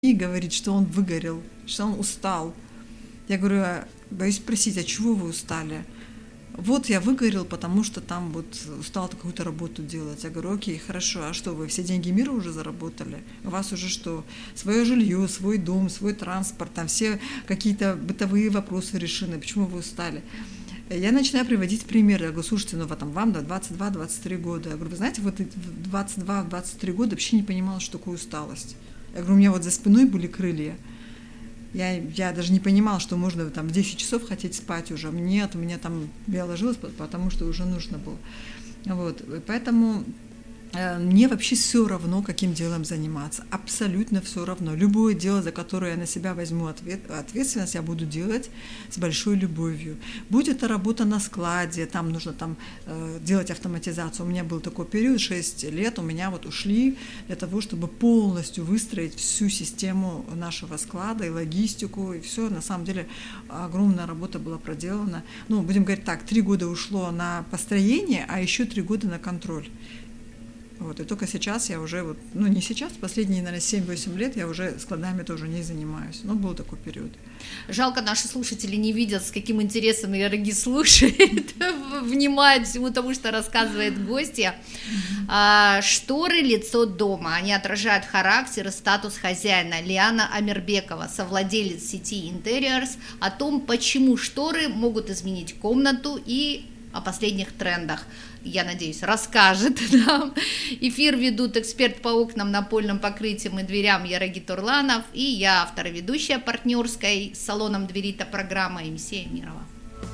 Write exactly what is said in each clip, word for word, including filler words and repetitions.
и говорит, что он выгорел, что он устал. Я говорю, боюсь спросить, а чего вы устали? Вот я выгорел, потому что там вот устал какую-то работу делать. Я говорю, окей, хорошо, а что, вы все деньги мира уже заработали? У вас уже что, свое жилье, свой дом, свой транспорт, там все какие-то бытовые вопросы решены, почему вы устали? Я начинаю приводить примеры. Я говорю, слушайте, ну там, вам до двадцать два - двадцать три года. Я говорю, вы знаете, вот в двадцать два - двадцать три года вообще не понимала, что такое усталость. Я говорю, у меня вот за спиной были крылья. Я, я даже не понимала, что можно там в десять часов хотеть спать уже. Нет, у меня там, я ложилась, потому что уже нужно было. Вот, поэтому э, мне вообще все равно, каким делом заниматься. Абсолютно все равно. Любое дело, за которое я на себя возьму ответ, ответственность, я буду делать с большой любовью. Будь это работа на складе, там нужно там, э, делать автоматизацию. У меня был такой период, шесть лет у меня вот ушли для того, чтобы полностью выстроить всю систему нашего склада и логистику, и все. На самом деле огромная работа была проделана. Ну, будем говорить так, три года ушло на построение, а еще три года на контроль. Вот, и только сейчас я уже, вот, ну не сейчас, последние, наверное, семь-восемь лет я уже складами тоже не занимаюсь. Но был такой период. Жалко, наши слушатели не видят, с каким интересом Яраги слушает, внимает всему тому, что рассказывает гостья. А, шторы – лицо дома. Они отражают характер и статус хозяина. Лиана Амирбекова, совладелец сети Interiors, о том, почему шторы могут изменить комнату и о последних трендах. Я надеюсь, расскажет нам. Эфир ведут эксперт по окнам, напольным покрытиям и дверям Яраги Турланов и я, автор и ведущая партнерской с салоном Дверита программы Аймисея Амирова.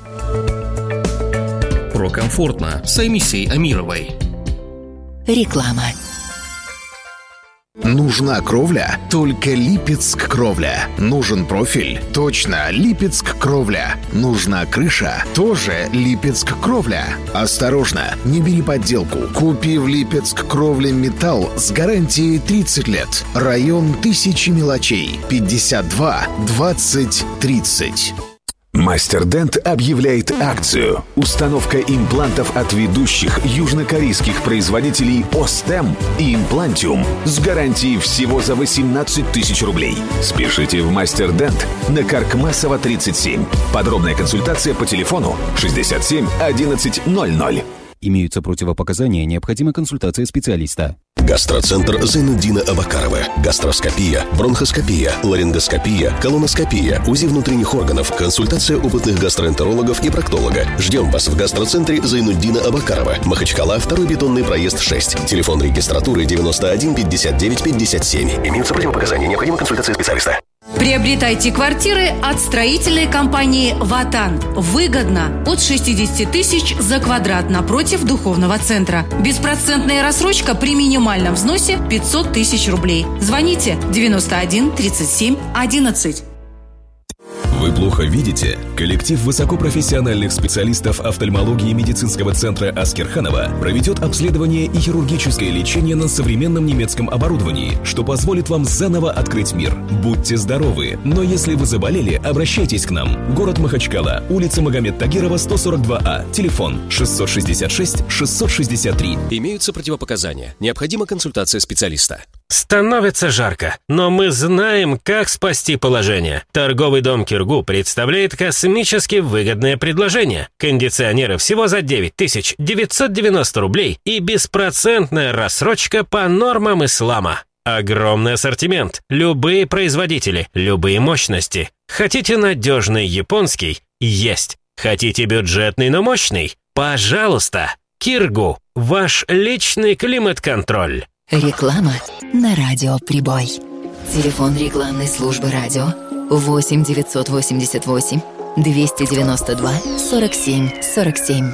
Прокомфортно с Аймисеей Амировой. Реклама. Нужна кровля? Только Липецк кровля. Нужен профиль? Точно, Липецк кровля. Нужна крыша? Тоже Липецк кровля. Осторожно, не бери подделку. Купи в Липецк кровля металл с гарантией тридцать лет. Район Тысячи мелочей. пятьдесят два двадцать тридцать. Мастер Дент объявляет акцию. Установка имплантов от ведущих южнокорейских производителей Остем и Имплантиум с гарантией всего за восемнадцать тысяч рублей. Спешите в Мастер Дент на Каркмасова тридцать семь. Подробная консультация по телефону шестьдесят семь одиннадцать ноль ноль. Имеются противопоказания, необходима консультация специалиста. Гастроцентр Зайнуддина Абакарова. Гастроскопия, бронхоскопия, ларингоскопия, колоноскопия, УЗИ внутренних органов, консультация опытных гастроэнтерологов и проктолога. Ждем вас в гастроцентре Зайнуддина Абакарова. Махачкала, второй бетонный проезд шесть. Телефон регистратуры девяносто один пятьдесят девять пятьдесят семь. Имеются противопоказания, необходима консультация специалиста. Приобретайте квартиры от строительной компании «Ватан». Выгодно от шестьдесят тысяч за квадрат напротив духовного центра. Беспроцентная рассрочка при минимальном взносе пятьсот тысяч рублей. Звоните девяносто один тридцать семь одиннадцать. Вы плохо видите? Коллектив высокопрофессиональных специалистов офтальмологии медицинского центра Аскерханова проведет обследование и хирургическое лечение на современном немецком оборудовании, что позволит вам заново открыть мир. Будьте здоровы, но если вы заболели, обращайтесь к нам. Город Махачкала, улица Магомед Тагирова, сто сорок два А, телефон шестьсот шестьдесят шесть шестьсот шестьдесят три. Имеются противопоказания, необходима консультация специалиста. Становится жарко, но мы знаем, как спасти положение. Торговый дом «Киргу» представляет космически выгодное предложение. Кондиционеры всего за девять тысяч девятьсот девяносто рублей и беспроцентная рассрочка по нормам ислама. Огромный ассортимент, любые производители, любые мощности. Хотите надежный японский? Есть. Хотите бюджетный, но мощный? Пожалуйста. «Киргу» – ваш личный климат-контроль. Реклама на радио «Прибой». Телефон рекламной службы радио восемь девятьсот восемьдесят восемь двести девяносто два сорок семь сорок семь.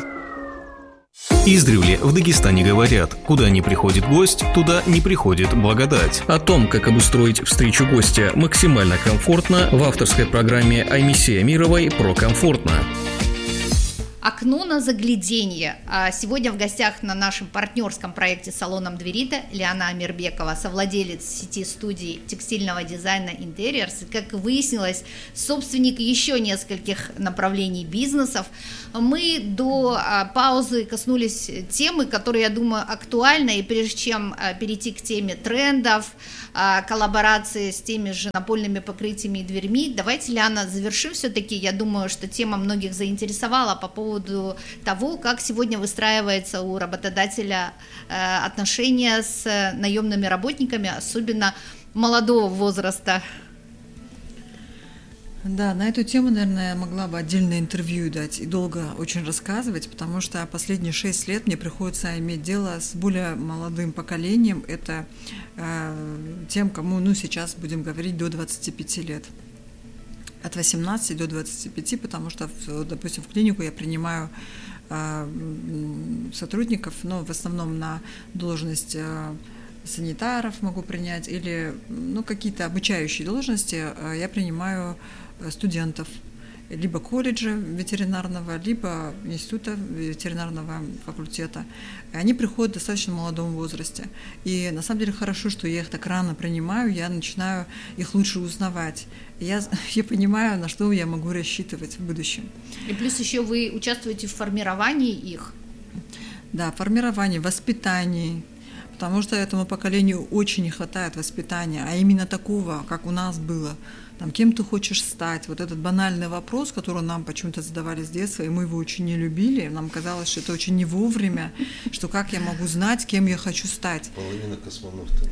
Издревле в Дагестане говорят: куда не приходит гость, туда не приходит благодать. О том, как обустроить встречу гостя максимально комфортно, в авторской программе Аймисея Амировой «Прокомфортно». окно на загляденье. Сегодня в гостях на нашем партнерском проекте «Салоном Дверита» Лиана Амирбекова, совладелец сети студий текстильного дизайна «Интерьерс». И, как выяснилось, собственник еще нескольких направлений бизнесов. Мы до паузы коснулись темы, которая, я думаю, актуальна. И прежде чем перейти к теме трендов, коллаборации с теми же напольными покрытиями и дверьми, давайте, Лиана, завершим все-таки. Я думаю, что тема многих заинтересовала по поводу того, как сегодня выстраивается у работодателя отношения с наемными работниками, особенно молодого возраста. Да, на эту тему, наверное, я могла бы отдельное интервью дать и долго очень рассказывать, потому что последние шесть лет мне приходится иметь дело с более молодым поколением. Это э, тем, кому, ну, сейчас будем говорить, до двадцати пяти лет. От восемнадцати до двадцати пяти, потому что, допустим, в клинику я принимаю э, сотрудников, но в основном на должность э, санитаров могу принять, или ну, какие-то обучающие должности э, я принимаю студентов либо колледжа ветеринарного, либо института ветеринарного факультета. И они приходят в достаточно молодом возрасте. И на самом деле хорошо, что я их так рано принимаю, я начинаю их лучше узнавать. И я, я понимаю, на что я могу рассчитывать в будущем. И плюс еще вы участвуете в формировании их. Да, формировании, воспитании. Потому что этому поколению очень не хватает воспитания, а именно такого, как у нас было. Там, кем ты хочешь стать? Вот этот банальный вопрос, который нам почему-то задавали с детства, и мы его очень не любили. Нам казалось, что это очень не вовремя, что как я могу знать, кем я хочу стать. Половина космонавтов.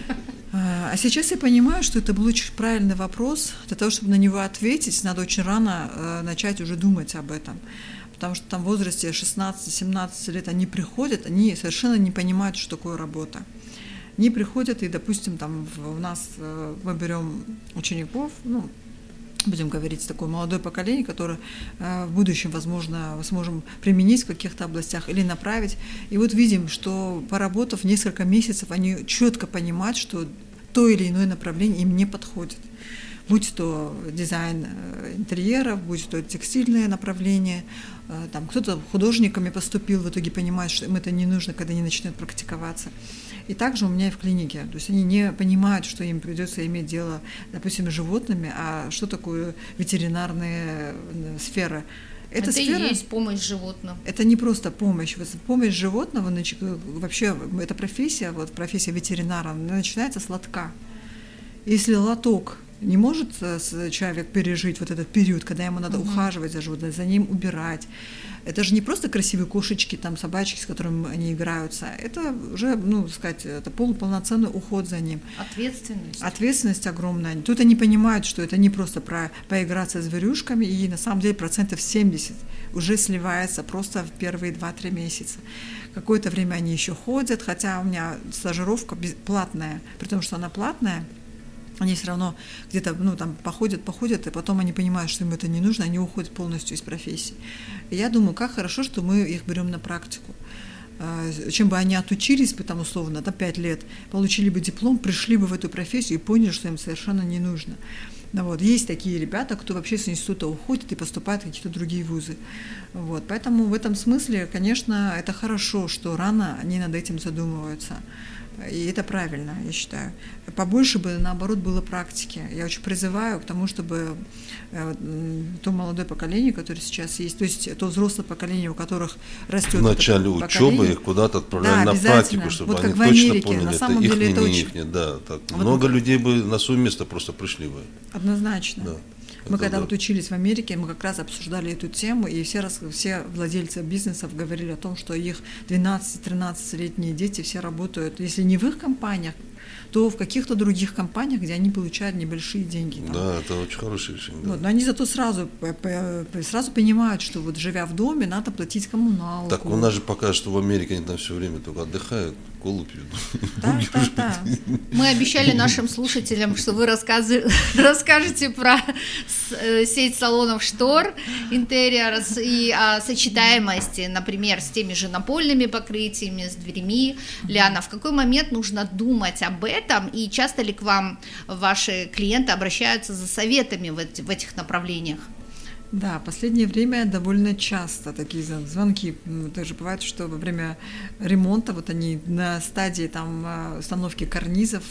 А сейчас я понимаю, что это был очень правильный вопрос. Для того, чтобы на него ответить, надо очень рано начать уже думать об этом. Потому что там в возрасте шестнадцати-семнадцати лет они приходят, они совершенно не понимают, что такое работа. Они приходят, и, допустим, там у нас мы берем учеников, ну, будем говорить, такое молодое поколение, которое в будущем, возможно, сможем применить в каких-то областях или направить. И вот видим, что, поработав несколько месяцев, они четко понимают, что то или иное направление им не подходит. Будь то дизайн интерьеров, будь то текстильное направление, там кто-то художниками поступил, в итоге понимает, что им это не нужно, когда они начинают практиковаться. И также у меня и в клинике. То есть они не понимают, что им придется иметь дело, допустим, с животными, а что такое ветеринарная сфера. Это сфера, и есть помощь животным. Это не просто помощь. Помощь животного, вообще эта профессия, вот профессия ветеринара, начинается с лотка. Если лоток не может человек пережить вот этот период, когда ему надо uh-huh. ухаживать за животным, за ним убирать. Это же не просто красивые кошечки, там, собачки, с которыми они играются. Это уже, ну, сказать, это полуполноценный уход за ним. Ответственность. Ответственность огромная. Тут они понимают, что это не просто про поиграться с зверюшками, и на самом деле процентов семьдесят уже сливается просто в первые два-три месяца. Какое-то время они еще ходят, хотя у меня стажировка платная, при том, что она платная, они все равно где-то, ну, там, походят, походят, и потом они понимают, что им это не нужно, они уходят полностью из профессии. И я думаю, как хорошо, что мы их берем на практику. Чем бы они отучились бы, там, условно, до пять лет, получили бы диплом, пришли бы в эту профессию и поняли, что им совершенно не нужно. Ну, вот. Есть такие ребята, кто вообще с института уходит и поступает в какие-то другие вузы. Вот. Поэтому в этом смысле, конечно, это хорошо, что рано они над этим задумываются. И это правильно, я считаю. Побольше бы, наоборот, было практики. Я очень призываю к тому, чтобы то молодое поколение, которое сейчас есть, то есть то взрослое поколение, у которых растет... В начале учебы их куда-то отправляли, да, на практику, чтобы вот они точно Америке, поняли, на это самом их, деле, не, это не очень... их, да. Так. Вот Много мы... людей бы на свое место просто пришли бы. Однозначно. Да. Мы это когда да. вот учились в Америке, мы как раз обсуждали эту тему, и все, раз, все владельцы бизнесов говорили о том, что их двенадцати-тринадцатилетние дети все работают, если не в их компаниях, то в каких-то других компаниях, где они получают небольшие деньги. Там. Да, это очень хорошее решение. Да. Вот, но они зато сразу, сразу понимают, что вот живя в доме, надо платить коммуналку. Так у нас же пока что в Америке они там все время только отдыхают, колу пьют. Да, да, да. Мы обещали нашим слушателям, что вы расскажете про сеть салонов штор Интерьерс и о сочетаемости, например, с теми же напольными покрытиями, с дверьми. Лиана, в какой момент нужно думать об этом, и часто ли к вам ваши клиенты обращаются за советами в этих направлениях? Да, в последнее время довольно часто такие звонки. Даже бывает, что во время ремонта, вот они на стадии там установки карнизов,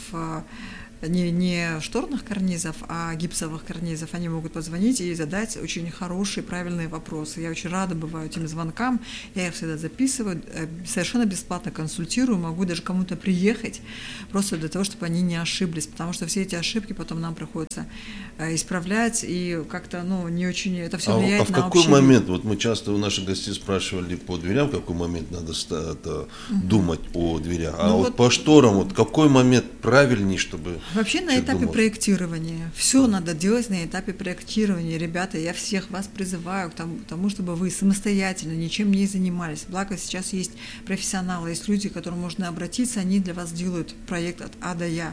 не, не шторных карнизов, а гипсовых карнизов, они могут позвонить и задать очень хорошие, правильные вопросы. Я очень рада бываю этим звонкам, я их всегда записываю, совершенно бесплатно консультирую, могу даже кому-то приехать, просто для того, чтобы они не ошиблись, потому что все эти ошибки потом нам приходится исправлять, и как-то, ну, не очень, это все влияет а, на А в какой общий момент, вот мы часто у наших гостей спрашивали по дверям, в какой момент надо это, угу. думать о дверях, а ну вот, вот по шторам, вот какой момент правильней, чтобы... Вообще на этапе думал. проектирования. Все да. надо делать на этапе проектирования. Ребята, я всех вас призываю к тому, к тому, чтобы вы самостоятельно ничем не занимались. Благо сейчас есть профессионалы, есть люди, к которым можно обратиться, они для вас делают проект от А до Я.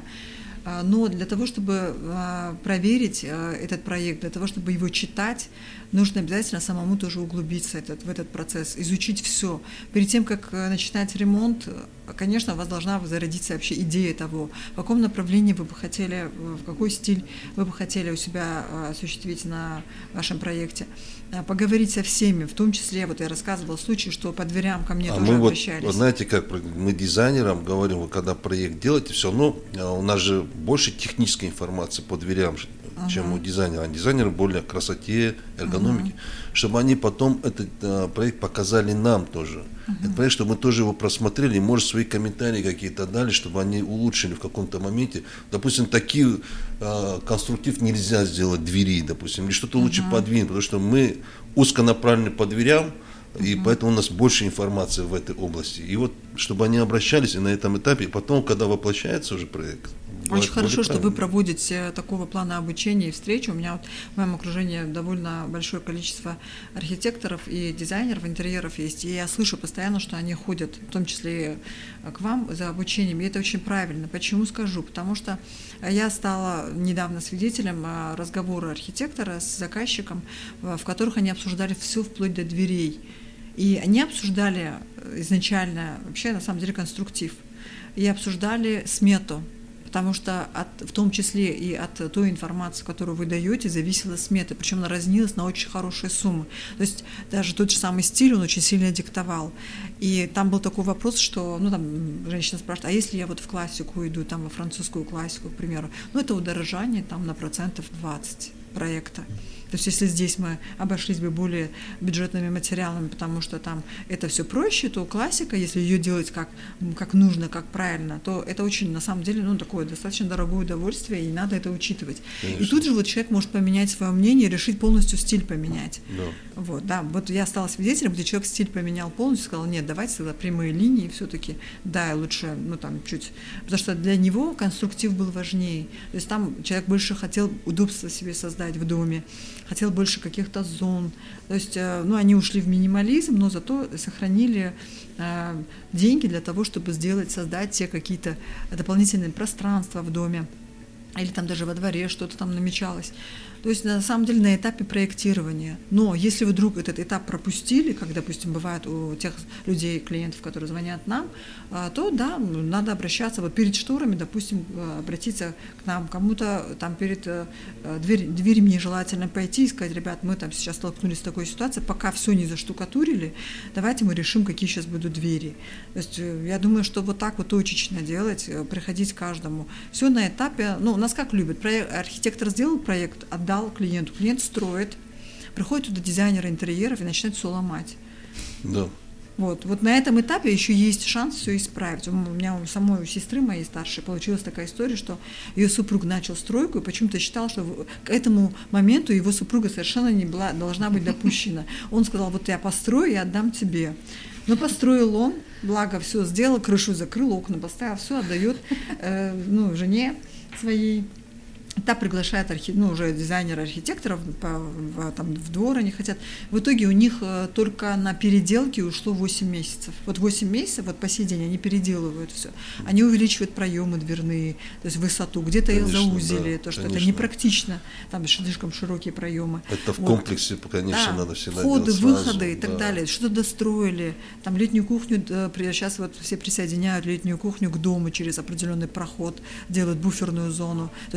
Но для того, чтобы проверить этот проект, для того, чтобы его читать, нужно обязательно самому тоже углубиться этот, в этот процесс, изучить все. Перед тем, как начинать ремонт, конечно, у вас должна зародиться вообще идея того, в каком направлении вы бы хотели, в какой стиль вы бы хотели у себя осуществить на вашем проекте. Поговорить со всеми, в том числе, вот я рассказывала случай, что по дверям ко мне а тоже мы обращались. Вот, знаете, как мы дизайнерам говорим, вы когда проект делаете, все равно у нас же больше технической информации по дверям, uh-huh. чем у дизайнера. А дизайнеры более о красоте, эргономике, uh-huh. чтобы они потом этот а, проект показали нам тоже. Uh-huh. Этот проект, чтобы мы тоже его просмотрели, и, может, свои комментарии какие-то дали, чтобы они улучшили в каком-то моменте. Допустим, такие а, конструктив нельзя сделать двери, допустим, или что-то uh-huh. лучше подвинуть, потому что мы узконаправлены по дверям, и uh-huh. поэтому у нас больше информации в этой области. И вот, чтобы они обращались и на этом этапе, и потом, когда воплощается уже проект. Очень хорошо, что вы проводите такого плана обучения и встречи. У меня вот в моем окружении довольно большое количество архитекторов и дизайнеров интерьеров есть. И я слышу постоянно, что они ходят, в том числе и к вам, за обучением. И это очень правильно. Почему скажу? Потому что я стала недавно свидетелем разговора архитектора с заказчиком, в которых они обсуждали все вплоть до дверей. И они обсуждали изначально вообще на самом деле конструктив. И обсуждали смету. Потому что от, в том числе и от той информации, которую вы даете, зависела смета, причем она разнилась на очень хорошие суммы. То есть даже тот же самый стиль, он очень сильно диктовал. И там был такой вопрос, что, ну там женщина спрашивает, а если я вот в классику иду, там во французскую классику, к примеру, ну это удорожание там на процентов двадцать проекта. То есть если здесь мы обошлись бы более бюджетными материалами, потому что там это все проще, то классика, если ее делать как, как нужно, как правильно, то это очень, на самом деле, ну, такое достаточно дорогое удовольствие, и надо это учитывать. Конечно. И тут же вот человек может поменять свое мнение, решить полностью стиль поменять. Да. Вот, да, вот я стала свидетелем, где человек стиль поменял полностью, сказал, нет, давайте тогда прямые линии все-таки, да, лучше, ну, там, чуть, потому что для него конструктив был важнее. То есть там человек больше хотел удобства себе создать в доме, хотел больше каких-то зон. То есть, ну, они ушли в минимализм, но зато сохранили э, деньги для того, чтобы сделать, создать те какие-то дополнительные пространства в доме. Или там даже во дворе что-то там намечалось. То есть, на самом деле, на этапе проектирования. Но если вы вдруг этот этап пропустили, как, допустим, бывает у тех людей, клиентов, которые звонят нам, то, да, надо обращаться. Вот перед шторами, допустим, обратиться к нам, кому-то там перед дверь, дверью нежелательно пойти и сказать, ребят, мы там сейчас столкнулись с такой ситуацией, пока все не заштукатурили, давайте мы решим, какие сейчас будут двери. То есть, я думаю, что вот так вот точечно делать, приходить к каждому. Все на этапе, ну, у нас как любят, проект, архитектор сделал проект, отдал клиенту, клиент строит, приходит туда дизайнеры интерьеров и начинает все ломать. Да. Вот, вот на этом этапе еще есть шанс все исправить. У меня у самой у сестры моей старшей получилась такая история, что ее супруг начал стройку и почему-то считал, что к этому моменту его супруга совершенно не была, должна быть допущена. Он сказал, вот я построю и отдам тебе. Но построил он, благо все сделал, крышу закрыл, окна поставил, все отдает э, ну, жене своей. Та приглашает архи... ну, уже дизайнера-архитекторов по, в, там, в двор они хотят. В итоге у них только на переделки ушло восемь месяцев. Вот восемь месяцев, вот по сей день они переделывают все. Они увеличивают проемы дверные, то есть высоту. Где-то их заузили, да, то, что конечно. Это непрактично, там слишком широкие проемы. Это в вот. комплексе, конечно, да, надо всегда входы, делать выходы сразу, и так да. далее. Что достроили, там летнюю кухню, сейчас вот все присоединяют летнюю кухню к дому через определенный проход, делают буферную зону. То есть это правильно.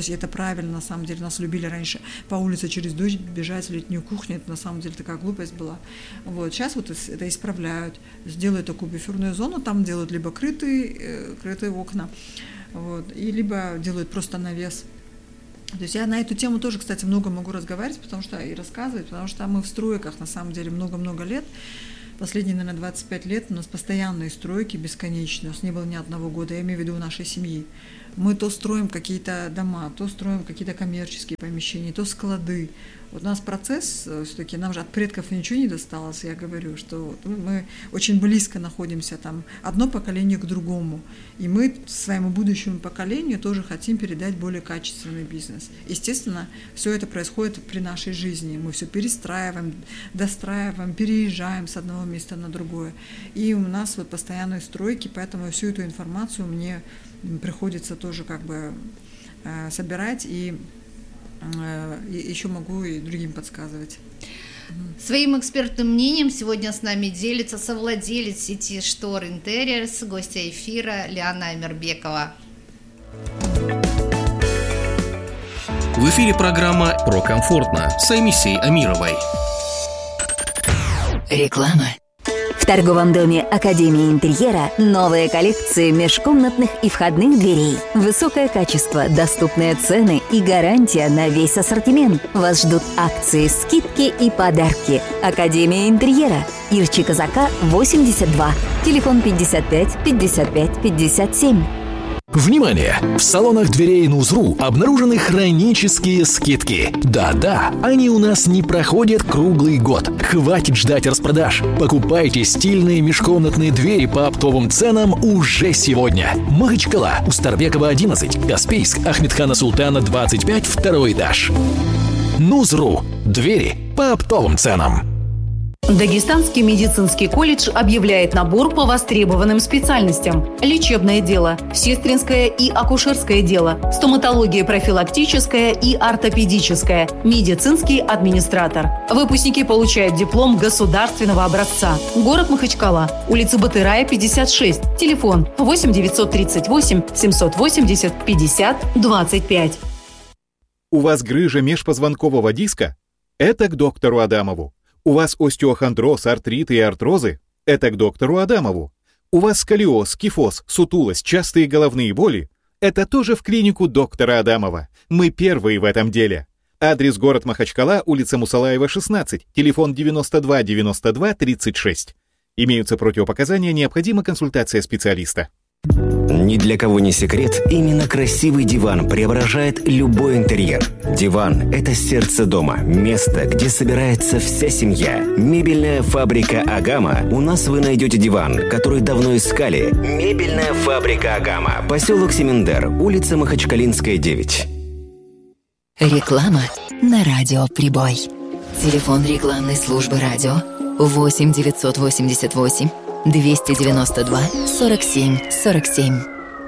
правильно, на самом деле, нас любили раньше по улице через дождь бежать в летнюю кухню, это на самом деле такая глупость была. Вот, сейчас вот это исправляют, сделают такую буферную зону, там делают либо крытые, крытые окна, вот, и либо делают просто навес. То есть я на эту тему тоже, кстати, много могу разговаривать, потому что и рассказывать, потому что мы в стройках на самом деле много-много лет. Последние, наверное, двадцать пять лет у нас постоянные стройки бесконечные, у нас не было ни одного года, я имею в виду нашей семьи. Мы то строим какие-то дома, то строим какие-то коммерческие помещения, то склады. Вот у нас процесс, все-таки нам же от предков ничего не досталось, я говорю, что мы очень близко находимся, там, одно поколение к другому. И мы своему будущему поколению тоже хотим передать более качественный бизнес. Естественно, все это происходит при нашей жизни. Мы все перестраиваем, достраиваем, переезжаем с одного места на другое. И у нас вот постоянные стройки, поэтому всю эту информацию мне приходится тоже как бы э, собирать и еще могу и другим подсказывать. Своим экспертным мнением сегодня с нами делится совладелец сети штор Interiors, гостья эфира Лиана Амирбекова. В эфире программа «Про комфортно» с Аймисей Амировой. Реклама. В торговом доме Академии интерьера новые коллекции межкомнатных и входных дверей. Высокое качество, доступные цены и гарантия на весь ассортимент. Вас ждут акции, скидки и подарки. Академия интерьера. Ирчи Казака, восемьдесят два. Телефон пятьдесят пять пятьдесят пять пятьдесят семь. Внимание! В салонах дверей Нузру обнаружены хронические скидки. Да-да, они у нас не проходят круглый год. Хватит ждать распродаж. Покупайте стильные межкомнатные двери по оптовым ценам уже сегодня. Махачкала, Устарбекова, одиннадцать, Каспийск, Ахмедхана Султана, двадцать пять, второй этаж. Нузру. Двери по оптовым ценам. Дагестанский медицинский колледж объявляет набор по востребованным специальностям. Лечебное дело, сестринское и акушерское дело, стоматология профилактическая и ортопедическая, медицинский администратор. Выпускники получают диплом государственного образца. Город Махачкала, улица Батырая, пятьдесят шесть, телефон восемь девятьсот тридцать восемь семьсот восемьдесят пятьдесят двадцать пять. У вас грыжа межпозвонкового диска? Это к доктору Адамову. У вас остеохондроз, артриты и артрозы? Это к доктору Адамову. У вас сколиоз, кифоз, сутулость, частые головные боли? Это тоже в клинику доктора Адамова. Мы первые в этом деле. Адрес: город Махачкала, улица Мусалаева, шестнадцать, телефон девяносто два девяносто два тридцать шесть. Имеются противопоказания, необходима консультация специалиста. Ни для кого не секрет, именно красивый диван преображает любой интерьер. Диван – это сердце дома, место, где собирается вся семья. Мебельная фабрика «Агама». У нас вы найдете диван, который давно искали. Мебельная фабрика «Агама». Поселок Семендер, улица Махачкалинская, девять. Реклама на радио «Прибой». Телефон рекламной службы радио восемь девятьсот восемьдесят восемь двести девяносто два сорок семь сорок семь.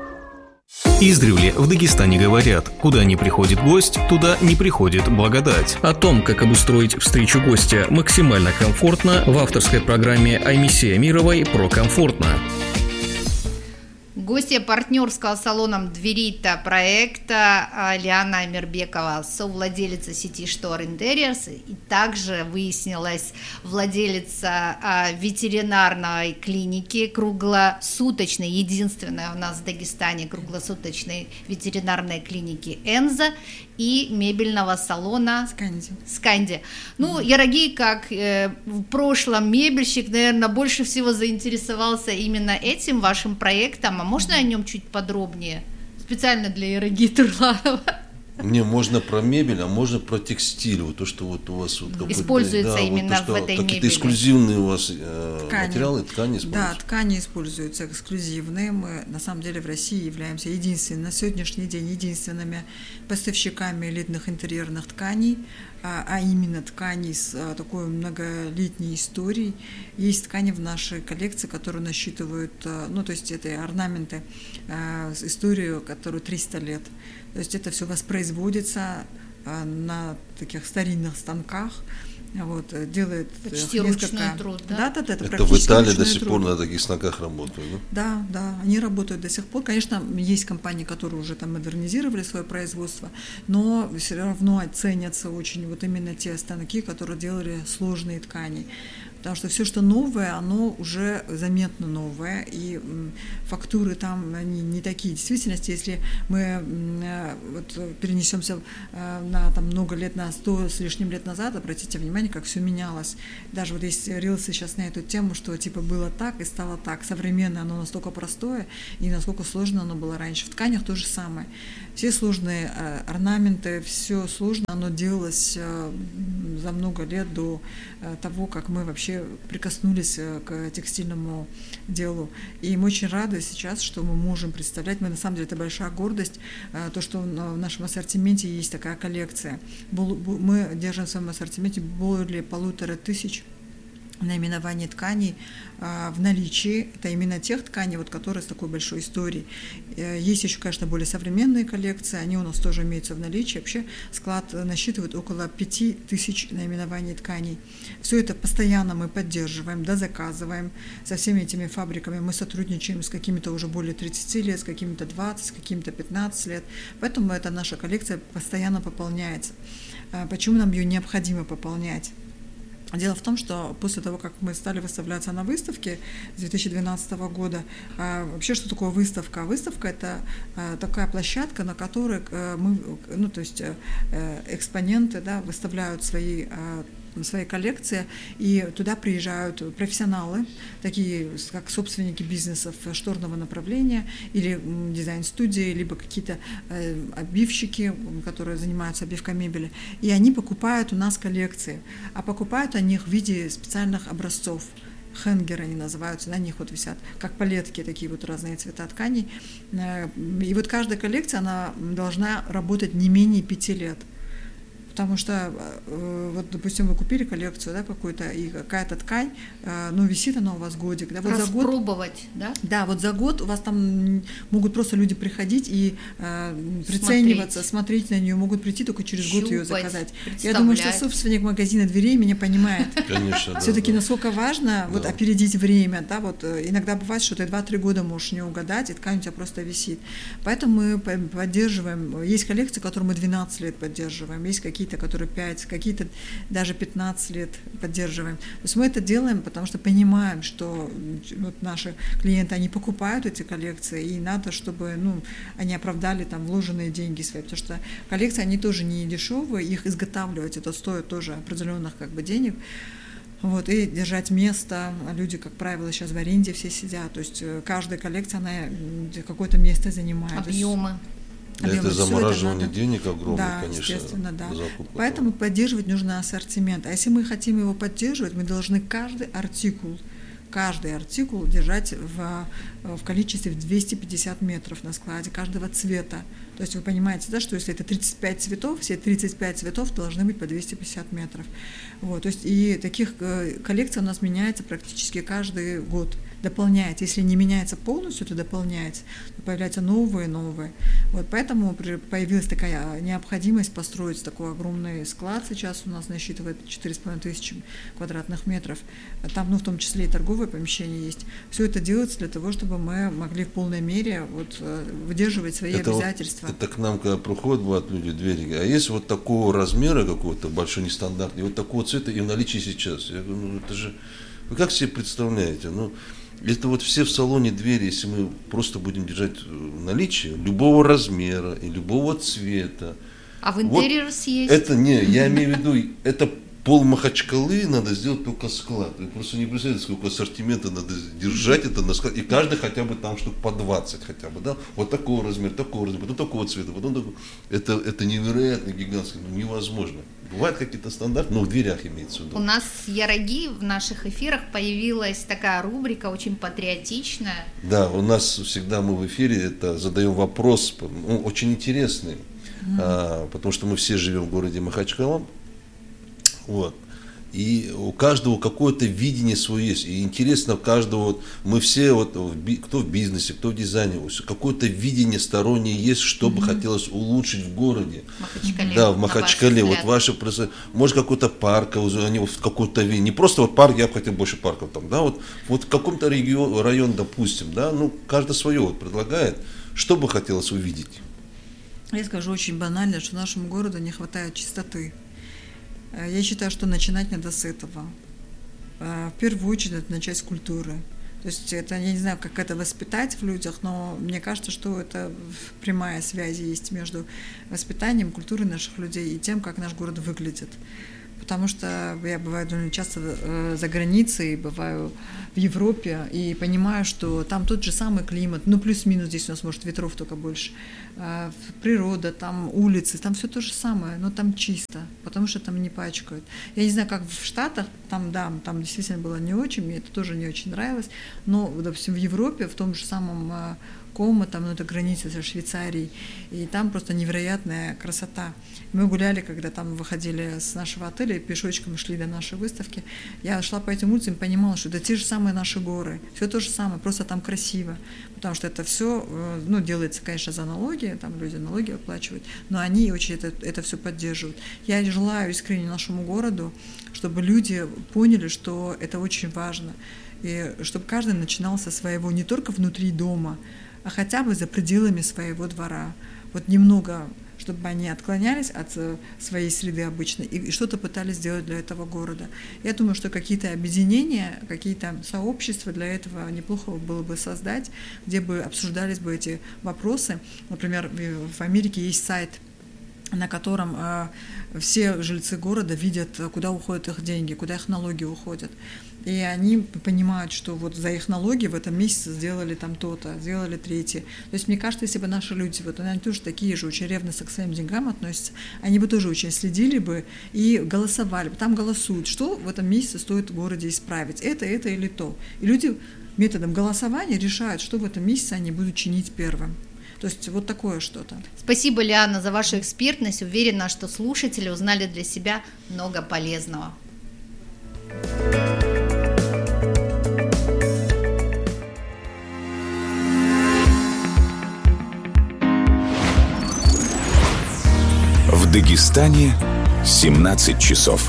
Издревле в Дагестане говорят: куда не приходит гость, туда не приходит благодать. О том, как обустроить встречу гостя максимально комфортно, в авторской программе Аймисей Амировой «Про комфортно». Гостья партнерского салона дверей-то проекта Лиана Амирбекова, совладелица сети штор Interiors, и также выяснилась владелица ветеринарной клиники круглосуточной, единственная у нас в Дагестане круглосуточной ветеринарной клиники «Энза», и мебельного салона «Сканди». «Сканди». Ну, Ярагий, как э, в прошлом мебельщик, наверное, больше всего заинтересовался именно этим вашим проектом. А можно о нем чуть подробнее? Специально для Ярагии Турланова. Не, можно про мебель, а можно про текстиль. Вот то, что вот у вас вот используется, да, именно вот то, в этой какие-то мебели. Эксклюзивные у вас э, ткани. материалы, ткани используются. Да, ткани используются эксклюзивные. Мы на самом деле в России являемся единственными, на сегодняшний день единственными поставщиками элитных интерьерных тканей, а, а именно тканей с а, такой многолетней историей. Есть ткани в нашей коллекции, которые насчитывают, а, ну то есть это орнаменты а, с историю, которую триста лет. То есть это все воспроизводится а, на таких старинных станках, Вот, делает почти несколько... ручной труд, да? Да, да, да, это, это в Италии до сих труд. пор на таких станках работают, да? Да, да, они работают до сих пор. Конечно, есть компании, которые уже там модернизировали свое производство, но все равно ценятся очень вот именно те станки, которые делали сложные ткани. Потому что все, что новое, оно уже заметно новое, и фактуры там они не такие. В действительности, если мы вот перенесемся на там, много лет, на сто с лишним лет назад, обратите внимание, как все менялось. Даже вот есть рилсы сейчас на эту тему, что типа было так и стало так. Современное оно настолько простое, и насколько сложно оно было раньше. В тканях то же самое. Все сложные орнаменты, все сложно, оно делалось за много лет до того, как мы вообще прикоснулись к текстильному делу. И мы очень рады сейчас, что мы можем представлять, мы на самом деле, это большая гордость, то, что в нашем ассортименте есть такая коллекция. Мы держим в своем ассортименте более полутора тысяч наименований тканей в наличии. Это именно тех тканей, вот, которые с такой большой историей. Есть еще, конечно, более современные коллекции, они у нас тоже имеются в наличии. Вообще склад насчитывает около пяти тысяч наименований тканей. Все это постоянно мы поддерживаем, дозаказываем. Со всеми этими фабриками мы сотрудничаем с какими-то уже более тридцати лет, с какими-то двадцати, с какими-то пятнадцати лет. Поэтому эта наша коллекция постоянно пополняется. Почему нам ее необходимо пополнять? Дело в том, что после того, как мы стали выставляться на выставке с две тысячи двенадцатого года, вообще что такое выставка? Выставка – это такая площадка, на которой мы, ну, то есть экспоненты, да, выставляют свои своей коллекции, и туда приезжают профессионалы, такие как собственники бизнесов шторного направления или дизайн-студии, либо какие-то обивщики, которые занимаются обивкой мебели, и они покупают у нас коллекции, а покупают они их в виде специальных образцов. Хенгеры они называются, на них вот висят, как палетки, такие вот разные цвета тканей. И вот каждая коллекция, она должна работать не менее пяти лет. Потому что, вот, допустим, вы купили коллекцию, да, какую-то, и какая-то ткань, ну, висит она у вас годик. Да, вот распробовать, за год, да? Да, вот за год у вас там могут просто люди приходить и э, прицениваться, смотреть. смотреть на нее, могут прийти только через Щупать, год ее заказать. Я думаю, что собственник магазина дверей меня понимает. Конечно, все-таки да, насколько важно да. вот опередить время, да, вот иногда бывает, что ты два-три года можешь не угадать, и ткань у тебя просто висит. Поэтому мы поддерживаем, есть коллекции, которые мы двенадцать лет поддерживаем, есть какие какие-то, которые пять, какие-то даже пятнадцать лет поддерживаем. То есть мы это делаем, потому что понимаем, что вот наши клиенты, они покупают эти коллекции, и надо, чтобы, ну, они оправдали там вложенные деньги свои, потому что коллекции, они тоже не дешевые, их изготавливать, это стоит тоже определенных как бы денег. Вот, и держать место. Люди, как правило, сейчас в аренде все сидят. То есть каждая коллекция, она какое-то место занимает. Объемы. Это замораживание это денег огромное, да, конечно. Естественно, да. Закупка. Поэтому поддерживать нужно ассортимент. А если мы хотим его поддерживать, мы должны каждый артикул, каждый артикул держать в, в количестве в двести пятьдесят метров на складе, каждого цвета. То есть вы понимаете, да, что если это тридцать пять цветов, все тридцать пять цветов должны быть по двести пятьдесят метров. Вот, то есть и таких коллекций у нас меняется практически каждый год. Дополняется. Если не меняется полностью, то дополняется. То появляются новые, новые. Вот поэтому появилась такая необходимость построить такой огромный склад. Сейчас у нас насчитывает четыре с половиной тысячи квадратных метров. Там, ну, в том числе и торговое помещение есть. Все это делается для того, чтобы мы могли в полной мере вот, выдерживать свои это обязательства. Вот, это к нам, когда проходят бывают люди, двери, а есть вот такого размера какого-то большой нестандартный, вот такого цвета и в наличии сейчас. Я говорю, ну это же, вы как себе представляете? Ну, это вот все в салоне двери, если мы просто будем держать в наличии любого размера и любого цвета. А в интерьер вот съесть? Это не, я имею в виду, это пол Махачкалы надо сделать только склад. Вы просто не представляете, сколько ассортимента надо держать это на склад. И каждый хотя бы там штук по двадцать хотя бы, да? Вот такого размера, такого размера, потом такого цвета, потом такого. Это, это невероятно гигантское, ну, невозможно. Бывают какие-то стандарты, но в дверях имеется в виду. У нас с Яроги в наших эфирах появилась такая рубрика, очень патриотичная. Да, у нас всегда мы в эфире это задаем вопрос, ну, очень интересный, mm. а, потому что мы все живем в городе Махачкала. Вот. И у каждого какое-то видение свое есть. И интересно, каждого, вот, мы все, вот, кто в бизнесе, кто в дизайне, какое-то видение стороннее есть, что бы mm-hmm. хотелось улучшить в городе. Махачкале. Да, в Махачкале. Вот ваше, может, какой-то парк, они вот в какой-то виде. Не просто вот парк, я бы хотел больше парков там, да, вот, вот в каком-то регион, район, допустим, да, ну, каждый свое вот предлагает, что бы хотелось увидеть. Я скажу очень банально, что нашему городу не хватает чистоты. Я считаю, что начинать надо с этого. В первую очередь это начать с культуры. То есть это, я не знаю, как это воспитать в людях, но мне кажется, что это прямая связь есть между воспитанием, культурой наших людей и тем, как наш город выглядит. Потому что я бываю довольно часто за границей, бываю в Европе и понимаю, что там тот же самый климат, ну плюс-минус здесь у нас может ветров только больше, природа, там улицы, там все то же самое, но там чисто, потому что там не пачкают. Я не знаю, как в Штатах, там да, там действительно было не очень, мне это тоже не очень нравилось, но, допустим, в Европе, в том же самом Комо, там, ну, это граница со Швейцарией, и там просто невероятная красота. Мы гуляли, когда там выходили с нашего отеля, пешочком шли до нашей выставки, я шла по этим улицам и понимала, что это те же самые наши горы, все то же самое, просто там красиво, потому что это все, ну, делается, конечно, за налоги, там люди налоги оплачивают, но они очень это, это все поддерживают. Я желаю искренне нашему городу, чтобы люди поняли, что это очень важно, и чтобы каждый начинал со своего, не только внутри дома, а хотя бы за пределами своего двора. Вот немного, чтобы они отклонялись от своей среды обычной и что-то пытались сделать для этого города. Я думаю, что какие-то объединения, какие-то сообщества для этого неплохо было бы создать, где бы обсуждались бы эти вопросы. Например, в Америке есть сайт, на котором э, все жильцы города видят, куда уходят их деньги, куда их налоги уходят. И они понимают, что вот за их налоги в этом месяце сделали там то-то, сделали третье. То есть мне кажется, если бы наши люди, вот они тоже такие же, очень ревностно к своим деньгам относятся, они бы тоже очень следили бы и голосовали. Там голосуют, что в этом месяце стоит в городе исправить, это, это или то. И люди методом голосования решают, что в этом месяце они будут чинить первым. То есть вот такое что-то. Спасибо, Лиана, за вашу экспертность. Уверена, что слушатели узнали для себя много полезного. В Дагестане семнадцать часов.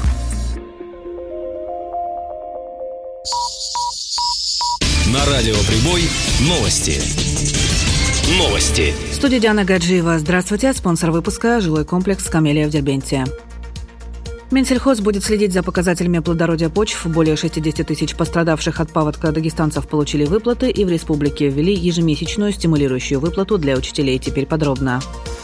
На радио «Прибой» новости. Новости. В студии Диана Гаджиева. Здравствуйте. Спонсор выпуска – жилой комплекс «Камелия» в Дербенте. Минсельхоз будет следить за показателями плодородия почв. Более шестьдесят тысяч пострадавших от паводка дагестанцев получили выплаты, и в республике ввели ежемесячную стимулирующую выплату для учителей. Теперь подробно.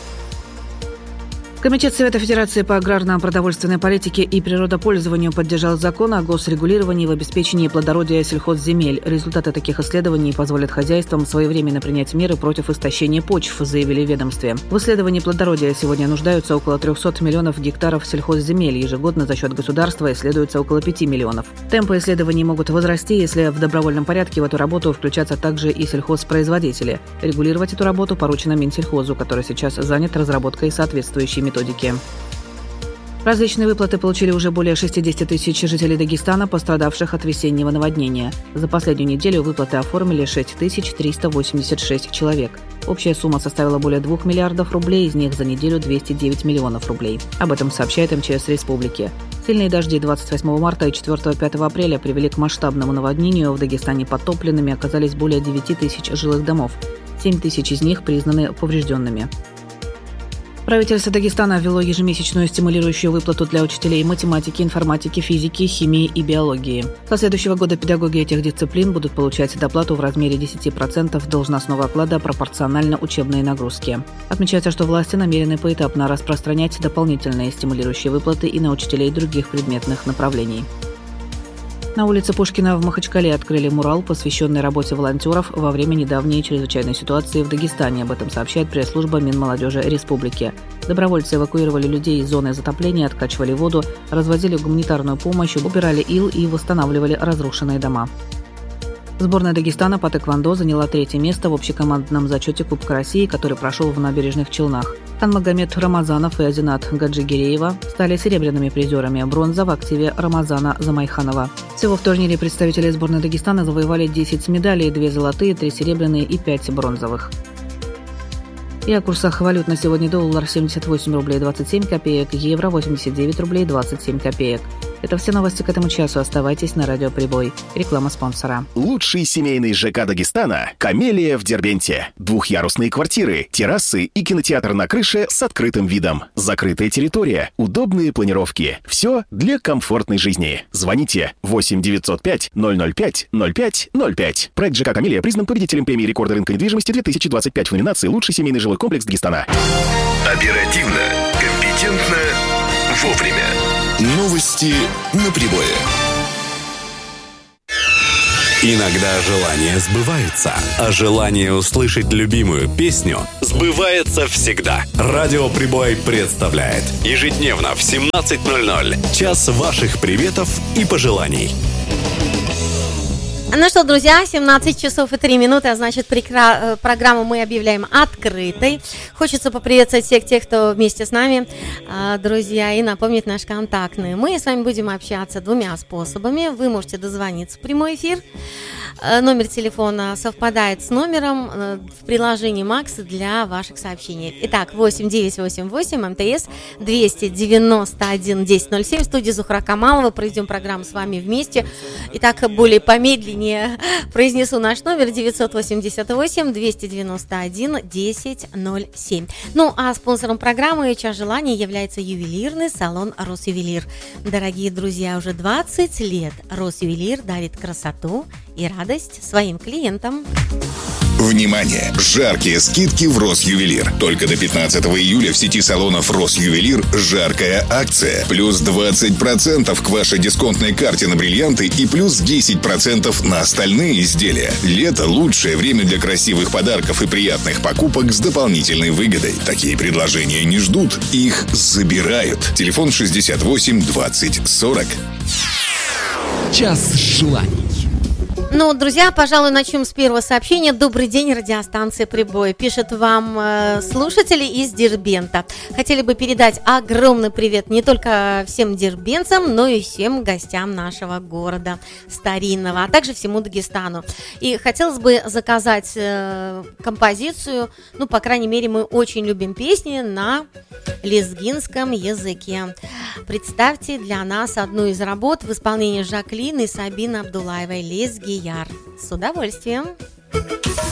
Комитет Совета Федерации по аграрно-продовольственной политике и природопользованию поддержал закон о госрегулировании в обеспечении плодородия сельхозземель. Результаты таких исследований позволят хозяйствам своевременно принять меры против истощения почв, заявили в ведомстве. В исследовании плодородия сегодня нуждаются около триста миллионов гектаров сельхозземель. Ежегодно за счет государства исследуется около пяти миллионов. Темпы исследований могут возрасти, если в добровольном порядке в эту работу включатся также и сельхозпроизводители. Регулировать эту работу поручено Минсельхозу, который сейчас занят разработкой соответствующей методики. Различные выплаты получили уже более шестьдесят тысяч жителей Дагестана, пострадавших от весеннего наводнения. За последнюю неделю выплаты оформили шесть тысяч триста восемьдесят шесть человек. Общая сумма составила более двух миллиардов рублей, из них за неделю двести девять миллионов рублей. Об этом сообщает эм че эс республики. Сильные дожди двадцать восьмого марта и четвёртого-пятого апреля привели к масштабному наводнению. В Дагестане подтопленными оказались более девяти тысяч жилых домов. семь тысяч из них признаны поврежденными. Правительство Дагестана ввело ежемесячную стимулирующую выплату для учителей математики, информатики, физики, химии и биологии. Со следующего года педагоги этих дисциплин будут получать доплату в размере десять процентов должностного оклада пропорционально учебной нагрузке. Отмечается, что власти намерены поэтапно распространять дополнительные стимулирующие выплаты и на учителей других предметных направлений. На улице Пушкина в Махачкале открыли мурал, посвященный работе волонтеров во время недавней чрезвычайной ситуации в Дагестане. Об этом сообщает пресс-служба Минмолодежи Республики. Добровольцы эвакуировали людей из зоны затопления, откачивали воду, развозили гуманитарную помощь, убирали ил и восстанавливали разрушенные дома. Сборная Дагестана по тэквондо заняла третье место в общекомандном зачете Кубка России, который прошел в Набережных Челнах. Ханмагомед Рамазанов и Азинат Гаджигиреева стали серебряными призерами, бронза в активе Рамазана Замайханова. Всего в турнире представители сборной Дагестана завоевали десять медалей, две золотые, три серебряные и пять бронзовых. И о курсах валют на сегодня: доллар семьдесят восемь рублей двадцать семь копеек, евро восемьдесят девять рублей двадцать семь копеек. Это все новости к этому часу. Оставайтесь на Радио Прибой. Реклама спонсора. Лучший семейный ЖК Дагестана – «Камелия» в Дербенте. Двухъярусные квартиры, террасы и кинотеатр на крыше с открытым видом. Закрытая территория, удобные планировки. Все для комфортной жизни. Звоните восемь девятьсот пять ноль ноль пять ноль пять ноль пять. Проект ЖК «Камелия» признан победителем премии «Рекорды рынка недвижимости» две тысячи двадцать пять в номинации «Лучший семейный жилой комплекс Дагестана». Оперативно, компетентно, вовремя. Новости на прибое. Иногда желания сбываются, а желание услышать любимую песню сбывается всегда. Радио Прибой представляет ежедневно в семнадцать ноль ноль час ваших приветов и пожеланий. Ну что, друзья, семнадцать часов и три минуты, а значит, прекра... программу мы объявляем открытой. Хочется поприветствовать всех тех, кто вместе с нами, друзья, и напомнить наш контактный. Мы с вами будем общаться двумя способами. Вы можете дозвониться в прямой эфир. Номер телефона совпадает с номером в приложении Макс для ваших сообщений. Итак, восемь девятьсот восемьдесят восемь МТС двести девяносто один десять ноль семь. В студии Зухра Камалова. Проведем программу с вами вместе. Итак, более помедленнее произнесу наш номер: девятьсот восемьдесят восемь двести девяносто один десять ноль семь. Ну, а спонсором программы «Час желаний» является ювелирный салон «Росювелир». Дорогие друзья, уже двадцать лет «Росювелир» дарит красоту и радость своим клиентам. Внимание! Жаркие скидки в Росювелир. Только до пятнадцатого июля в сети салонов Росювелир жаркая акция. Плюс двадцать процентов к вашей дисконтной карте на бриллианты и плюс десять процентов на остальные изделия. Лето – лучшее время для красивых подарков и приятных покупок с дополнительной выгодой. Такие предложения не ждут, их забирают. Телефон шестьдесят восемь двадцать сорок. Час желаний. Ну, друзья, пожалуй, начнем с первого сообщения. Добрый день, радиостанция «Прибой». Пишет вам э, слушатели из Дербента. Хотели бы передать огромный привет не только всем дербенцам, но и всем гостям нашего города старинного, а также всему Дагестану. И хотелось бы заказать э, композицию, ну, по крайней мере, мы очень любим песни на лезгинском языке. Представьте для нас одну из работ в исполнении Жаклин и Сабины Абдулаевой «Лезги Яр». С удовольствием.